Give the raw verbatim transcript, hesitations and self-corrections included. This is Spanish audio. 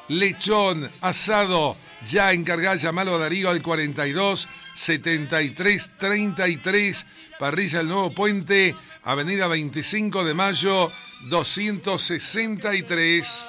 lechón, asado. Ya encargá, llamalo a Darío al cuarenta y dos, setenta y tres, treinta y tres. Parrilla El Nuevo Puente, avenida veinticinco de mayo, doscientos sesenta y tres.